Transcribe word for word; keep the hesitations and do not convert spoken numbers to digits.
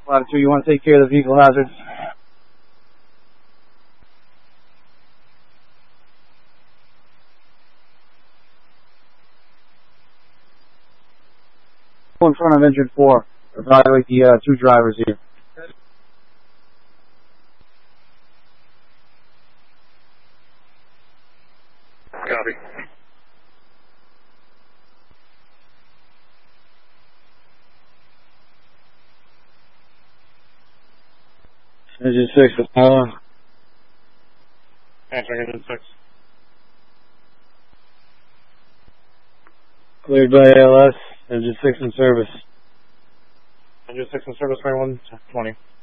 Latitude, you want to take care of the vehicle hazards? In front of engine four. Evaluate the uh, two drivers here. Copy. Engine six, uh, Answering engine six. cleared by A L S. Engine six in service. Engine six in service, twenty-one twenty.